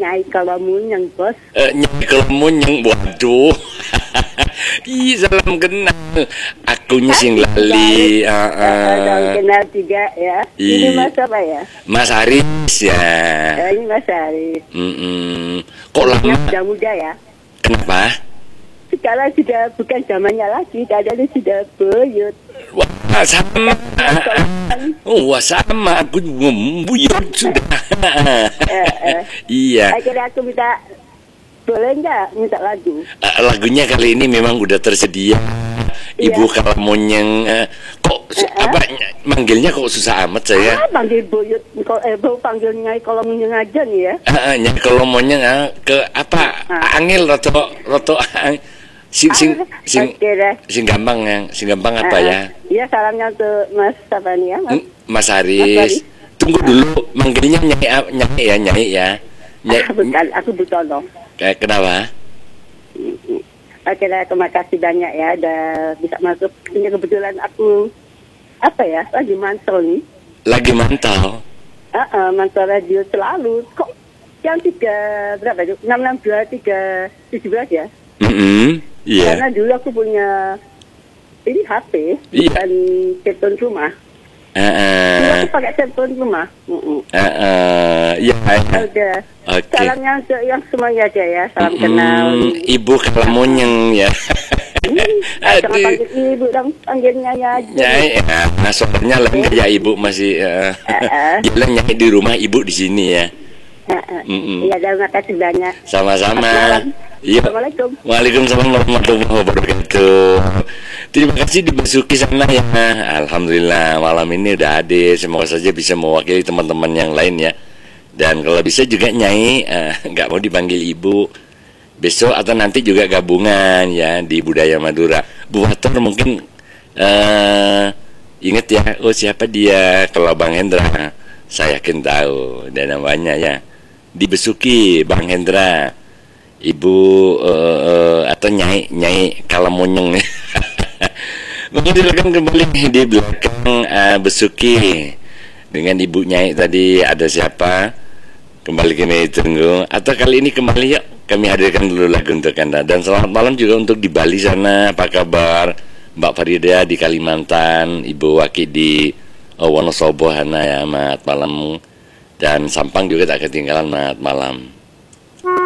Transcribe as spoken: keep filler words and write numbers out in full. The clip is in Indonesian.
Nyai Kalamunyang, Bos. Eh, Nyai Kalamunyang, waduh. Ih, salam kenal. Akunya sing lali. Uh, uh. Salam kenal juga ya. Ini Mas apa ya? Mas Haris ya. Ya ini Mas Haris. Mm -mm. Kok lama? Sudah muda ya. Kenapa? Sekarang sudah bukan zamannya lagi, keadaannya sudah buyut. Wah, sama. Oh, wah, sama. Aku buyut sudah. eh, eh. Iya. Akhirnya aku minta, boleh nggak minta lagu? Uh, lagunya kali ini memang udah tersedia. Ibu Iya. Kalamunyang. Uh, kok uh, uh. apa manggilnya kok susah amat saya? Ah, panggil buyut, eh, panggil Nyai Kalamunyang aja nih ya. Uh, uh, Nyai Kalamunyang uh, ke apa? Uh. Angel roto roto. Sing sing sing, okay, sing gampang ya, sing gampang apa uh, ya? Iya, salamnya untuk Mas apa nih ya, Mas? Mas Haris. Mas Haris. Tunggu dulu, manggilnya Nyai Nyai ya, Nyai ya. Nyai. Ah, bukan, aku Butono. Kayak kenapa? Oke lah, terima kasih banyak ya, udah bisa masuk. Ini kebetulan aku apa ya, lagi mantau nih. Lagi mantau? Uh, uh, mantau radio selalu. Kok yang tiga berapa itu? Enam enam dua tiga tujuh belas ya? Mm -hmm. Iya. Karena dulu aku punya ini H P, iya. bukan telepon rumah. Uh, uh. Dulu aku pakai telepon rumah. Uh, uh. Uh, uh. Ya. Udah. Okay. Salamnya untuk yang semuanya aja ya. Salam mm -hmm. kenal. Ibu Kalamunyang ya. Jangan panggil ibu dong, panggilnya ya. Nyai, ya. Nah, soalnya lain ya ibu masih. Uh, uh. Bilang Nyai di rumah, ibu di sini ya. Iya, uh, uh. mm -mm. Terima kasih banyak. Sama-sama. Iya. Assalamualaikum. Waalaikumsalam warahmatullahi wabarakatuh. Terima kasih dimasuki sana ya. Alhamdulillah malam ini udah hadir. Semoga saja bisa mewakili teman-teman yang lain ya. Dan kalau bisa juga Nyai nggak uh, mau dipanggil ibu. Besok atau nanti juga gabungan ya di Budaya Madura. Bu Wator mungkin uh, inget ya. Oh siapa dia? Kalau Bang Hendra saya yakin tahu. Dan namanya ya dibesuki Bang Hendra. Ibu uh, uh, atau Nyai Nyai Kalamunyang nih. Mungkin silakan kembali di belakang uh, Besuki dengan Ibu Nyai tadi ada siapa? Kembali kami tunggu. Atau kali ini kembali yuk kami hadirkan dulu lagu untuk Anda. Dan selamat malam juga untuk di Bali sana. Apa kabar Mbak Farida di Kalimantan, Ibu Waki di uh, Wonosobo sana ya, selamat malam. Dan Sampang juga tak ketinggalan, selamat malam.